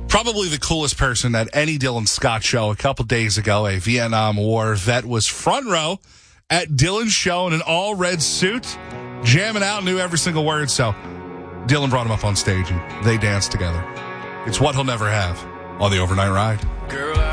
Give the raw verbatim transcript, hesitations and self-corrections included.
Probably the coolest person at any Dylan Scott show. A couple days ago, a Vietnam War vet was front row at Dylan's show in an all-red suit, jamming out, knew every single word. So Dylan brought him up on stage, and they danced together. It's what he'll never have on the Overnight Ride. Girl,